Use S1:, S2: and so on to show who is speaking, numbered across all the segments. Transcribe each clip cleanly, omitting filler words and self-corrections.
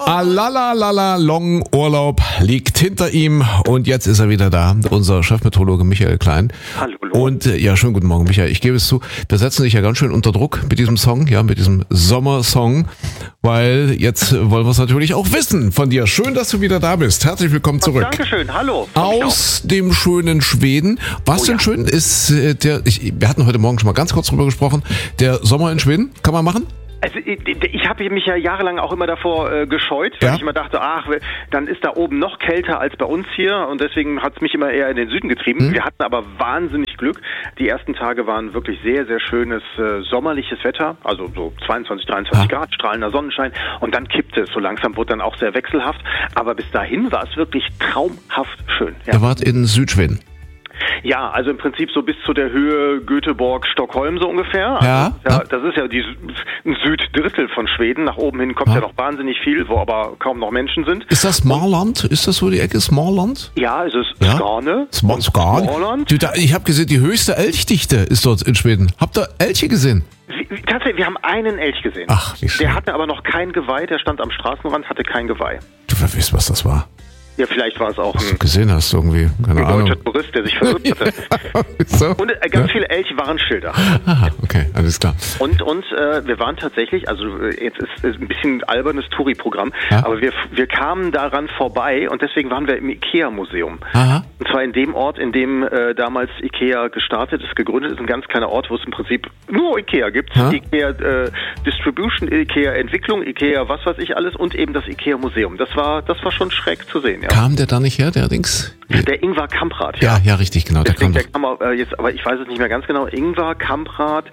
S1: Alalalala, Long Urlaub liegt hinter ihm und jetzt ist er wieder da, unser Chefmeteorologe Michael Klein.
S2: Hallo.
S1: Und ja, schönen guten Morgen, Michael. Ich gebe es zu, wir setzen dich ja ganz schön unter Druck mit diesem Song, ja, mit diesem Sommersong, weil jetzt wollen wir es natürlich auch wissen von dir. Schön, dass du wieder da bist. Herzlich willkommen zurück.
S2: Dankeschön, hallo.
S1: Aus dem schönen Schweden. Was denn schön ist, wir hatten heute Morgen schon mal ganz kurz drüber gesprochen, der Sommer in Schweden, kann man machen?
S2: Also ich habe mich ja jahrelang auch immer davor gescheut, weil ich immer dachte, dann ist da oben noch kälter als bei uns hier und deswegen hat es mich immer eher in den Süden getrieben. Wir hatten aber wahnsinnig Glück. Die ersten Tage waren wirklich sehr, sehr schönes sommerliches Wetter, also so 22, 23 Grad, strahlender Sonnenschein und dann kippte es. So langsam wurde dann auch sehr wechselhaft, aber bis dahin war es wirklich traumhaft schön. Ja.
S1: Ihr wart in Südschweden.
S2: Ja, also im Prinzip so bis zu der Höhe Göteborg, Stockholm so ungefähr.
S1: Ja.
S2: Also, das ist ja ein Süddrittel von Schweden. Nach oben hin kommt ja noch wahnsinnig viel, wo aber kaum noch Menschen sind.
S1: Ist das Småland? Ist das so die Ecke Småland?
S2: Ja, es ist Skåne.
S1: Småland. Ich habe gesehen, die höchste Elchdichte ist dort in Schweden. Habt ihr Elche gesehen?
S2: Tatsächlich, wir haben einen Elch gesehen.
S1: Ach, wie schön.
S2: Der hatte aber noch kein Geweih, der stand am Straßenrand, hatte kein Geweih.
S1: Du weißt, was das war.
S2: Ja, vielleicht war es auch
S1: ein gesehen hast irgendwie, keine Ahnung.
S2: Deutscher Tourist, der sich verirrt hatte.
S1: So.
S2: Und ganz viele Elche waren Schilder.
S1: Aha, okay, alles klar.
S2: Und wir waren tatsächlich, also jetzt ist ein bisschen albernes Touri-Programm, aber wir kamen daran vorbei und deswegen waren wir im Ikea-Museum.
S1: Aha.
S2: Und zwar in dem Ort, in dem damals Ikea gestartet ist, gegründet ist, ein ganz kleiner Ort, wo es im Prinzip nur Ikea gibt. Ikea Distribution, Ikea Entwicklung, Ikea was weiß ich alles und eben das Ikea-Museum. Das war schon schräg zu sehen. Ja.
S1: Kam der da nicht her, der Dings?
S2: Der Ingvar Kamprad,
S1: ja, richtig, genau. Der kam
S2: jetzt, aber ich weiß es nicht mehr ganz genau. Ingvar Kamprad,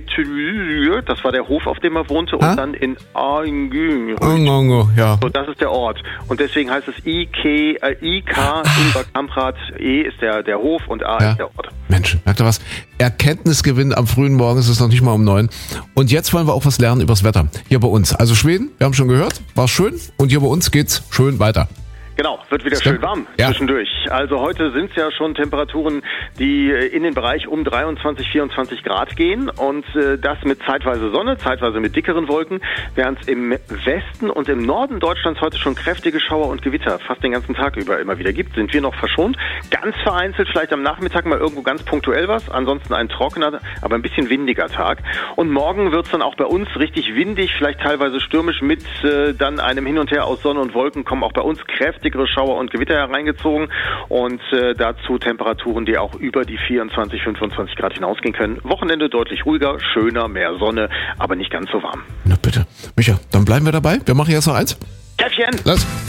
S2: das war der Hof, auf dem er wohnte, und dann in Aingü.
S1: Ja.
S2: So, das ist der Ort. Und deswegen heißt es IK, Ingvar Kamprad, E ist der Hof und A ist der Ort.
S1: Mensch, merkt ihr was? Erkenntnisgewinn am frühen Morgen, es ist noch nicht mal um 9. Und jetzt wollen wir auch was lernen übers Wetter. Hier bei uns. Also Schweden, wir haben schon gehört, war schön. Und hier bei uns geht's schön weiter.
S2: Genau, wird wieder schön warm zwischendurch. Also heute sind es ja schon Temperaturen, die in den Bereich um 23, 24 Grad gehen und das mit zeitweise Sonne, zeitweise mit dickeren Wolken, während es im Westen und im Norden Deutschlands heute schon kräftige Schauer und Gewitter fast den ganzen Tag über immer wieder gibt, sind wir noch verschont. Ganz vereinzelt vielleicht am Nachmittag mal irgendwo ganz punktuell was, ansonsten ein trockener, aber ein bisschen windiger Tag. Und morgen wird es dann auch bei uns richtig windig, vielleicht teilweise stürmisch mit dann einem Hin und Her aus Sonne und Wolken kommen auch bei uns kräftige Schauer und Gewitter hereingezogen und dazu Temperaturen, die auch über die 24, 25 Grad hinausgehen können. Wochenende deutlich ruhiger, schöner, mehr Sonne, aber nicht ganz so warm.
S1: Na bitte. Micha, dann bleiben wir dabei. Wir machen jetzt noch eins.
S2: Käffchen!
S1: Los!